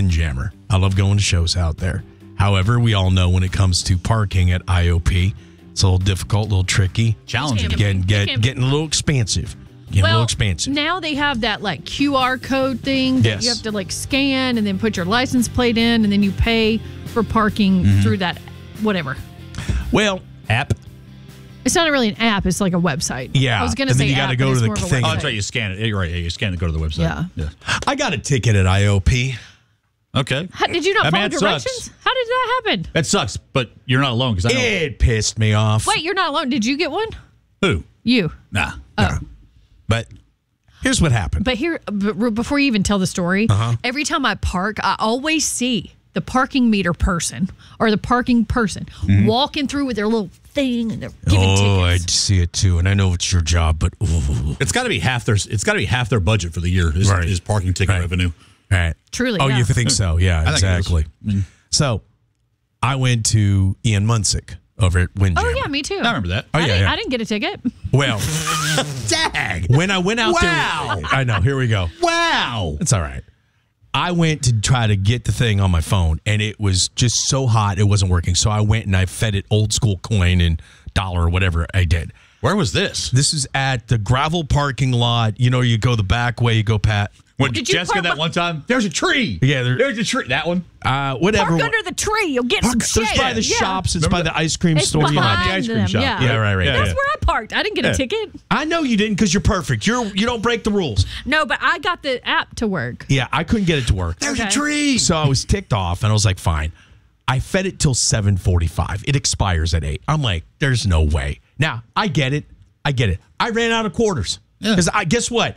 Windjammer. I love going to shows out there. However, we all know when it comes to parking at IOP, it's a little difficult, a little tricky. Challenging. Getting a little expensive. Now they have that like QR code thing that you have to like scan and then put your license plate in, and then you pay for parking through that whatever. Well, app. It's not really an app. It's like a website. Yeah. I was going to say you got to go to the thing. Oh, that's right. You scan it. You're right. Yeah, you scan it. Go to the website. Yeah. I got a ticket at IOP. Okay. Did you not follow directions? Sucks. How did that happen? That sucks, but you're not alone because I know. It pissed me off. Wait, you're not alone. Did you get one? Who? You. Nah. Oh. But here's what happened. But before you even tell the story, every time I park, I always see the parking meter person or the parking person walking through with their little thing and they're giving tickets. I see it too, and I know it's your job, but it's got to be half their budget for the year is parking ticket revenue. Right. Truly. Oh, yeah. you think so? Yeah, exactly. So I went to Ian Munsick over at Windjammer. Oh, yeah, me too. I remember that. Oh, yeah. I didn't get a ticket. Well, dag. When I went out there. I know. Here we go. Wow. It's all right. I went to try to get the thing on my phone, and it was just so hot it wasn't working. So I went and I fed it old school coin and dollar or whatever I did. Where was this? This is at the gravel parking lot. You know, you go the back way, you go Pat. When Jessica that one time, there's a tree. Yeah, there's a tree. That one. Whatever. Park under the tree. You'll get some shade. It's by the shops. It's by the ice cream store. Behind the ice cream shop. Yeah, right. That's where I parked. I didn't get a ticket. I know you didn't because you're perfect. You don't break the rules. No, but I got the app to work. Yeah, I couldn't get it to work. There's a tree. So I was ticked off, and I was like, fine. I fed it till 7:45. It expires at 8. I'm like, there's no way. Now, I get it. I ran out of quarters. Because guess what?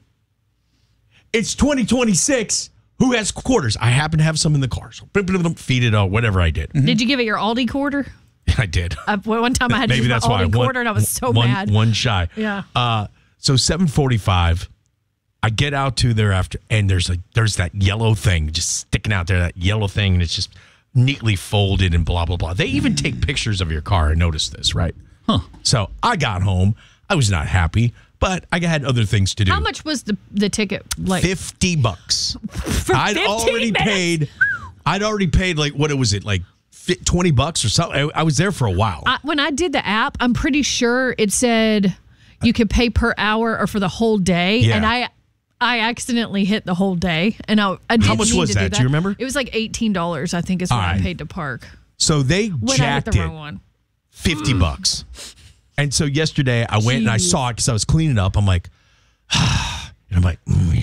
It's 2026. Who has quarters? I happen to have some in the car. So feed it out, whatever I did. Did you give it your Aldi quarter? I did. One time I had to use my Aldi quarter, and I was so mad. One shy. Yeah. So 7:45, I get out to there after, and there's that yellow thing just sticking out there, that yellow thing, and it's just neatly folded and blah, blah, blah. They even take pictures of your car. I noticed this, right? Huh. So I got home. I was not happy, but I had other things to do. How much was the ticket? Like $50. For I'd already paid like, what was it, like $20 or something? I was there for a while. When I did the app, I'm pretty sure it said you could pay per hour or for the whole day. Yeah. And I accidentally hit the whole day. And I didn't How much mean was to do that? Do you remember? It was like $18, I think is what I paid to park. So they When I hit jacked the it wrong one. $50. And so yesterday I went and I saw it because I was cleaning up. I'm like, and I'm like,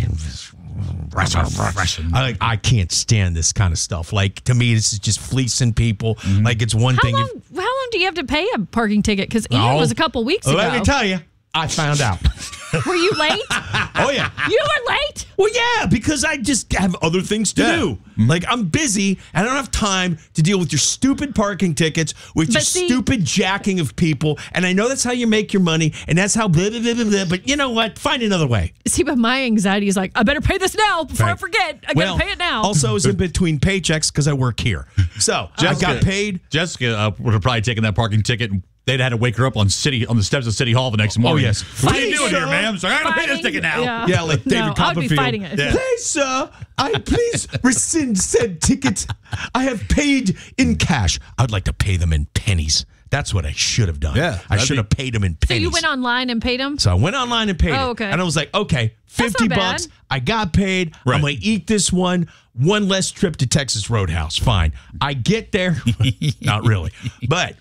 I can't stand this kind of stuff. Like, to me, this is just fleecing people. Like, it's one thing. How long do you have to pay a parking ticket? Because Ian was a couple weeks ago. Let me tell you, I found out. Were you late? Oh, yeah. You were late? Well, yeah, because I just have other things to do. Like, I'm busy, and I don't have time to deal with your stupid parking tickets, with your stupid jacking of people. And I know that's how you make your money, and that's how blah, blah, blah, blah, blah. But you know what? Find another way. See, but my anxiety is like, I better pay this now before I forget. I got to pay it now. Also, I was in between paychecks because I work here. So, I got paid. Jessica would have probably taken that parking ticket and they'd had to wake her up on the steps of City Hall the next morning. Oh, yes. What are you doing here, ma'am? So I got to pay this ticket now. Yeah, like David Copperfield. I'd be fighting it. Yeah. Please, sir, please rescind said ticket. I have paid in cash. I'd like to pay them in pennies. That's what I should have done. Yeah, I should have paid them in pennies. So you went online and paid them? So I went online and paid it. Okay. And I was like, okay, $50. I got paid. Right. I'm going to eat this one. One less trip to Texas Roadhouse. Fine. I get there. Not really. But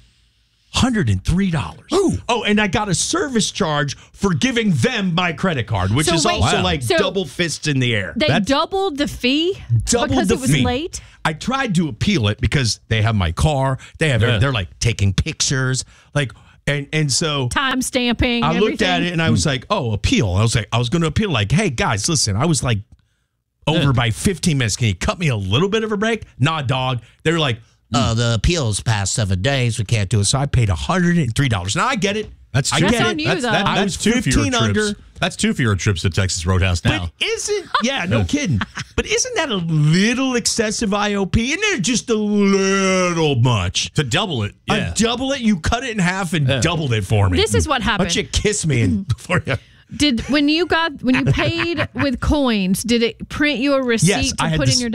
$103. Ooh. Oh, and I got a service charge for giving them my credit card, which is also like double fists in the air. They doubled the fee because it was late? I tried to appeal it because they have my car. They have they're like taking pictures, like and so time stamping. I looked at it and I was like, oh, appeal. I was like, I was going to appeal. Like, hey guys, listen, I was like over by 15 minutes. Can you cut me a little bit of a break? Nah, dog. They were like, the appeal's past 7 days. We can't do it. So I paid $103. Now I get it. That's true. That's on you, though. That's 2 fewer trips. That's 2 fewer trips to Texas Roadhouse now. But no kidding. But isn't that a little excessive IOP? Isn't it just a little much? To double it. Yeah. Double it? You cut it in half and doubled it for me. This is what happened. Why don't you kiss me before you... When you paid with coins, did it print you a receipt to put in your